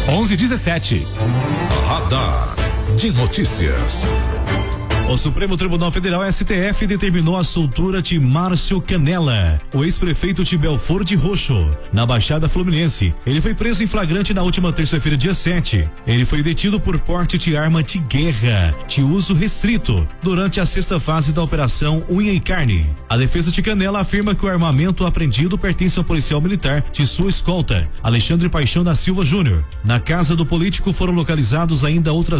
11:17. Radar de notícias. O Supremo Tribunal Federal STF determinou a soltura de Márcio Canela, o ex-prefeito de Belford Roxo, na Baixada Fluminense. Ele foi preso em flagrante na última terça-feira, dia 7. Ele foi detido por porte de arma de guerra de uso restrito durante a sexta fase da Operação Unha e Carne. A defesa de Canela afirma que o armamento apreendido pertence ao policial militar de sua escolta, Alexandre Paixão da Silva Júnior. Na casa do político foram localizados ainda outras